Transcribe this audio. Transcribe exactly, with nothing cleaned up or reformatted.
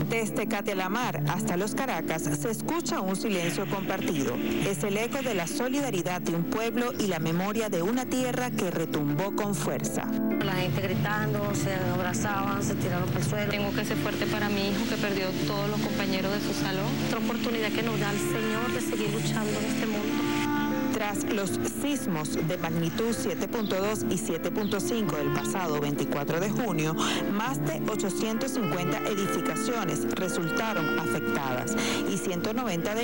Desde Catelamar hasta Los Caracas se escucha un silencio compartido. Es el eco de la solidaridad de un pueblo y la memoria de una tierra que retumbó con fuerza. La gente gritando, se abrazaban, se tiraron por el suelo. Tengo que ser fuerte para mi hijo que perdió todos los compañeros de su salón. Otra oportunidad que nos da el Señor de seguir luchando en este mundo. Tras los sismos de magnitud siete punto dos y siete punto cinco del pasado veinticuatro de junio, más de ochocientas cincuenta edificaciones resultaron afectadas y ciento noventa de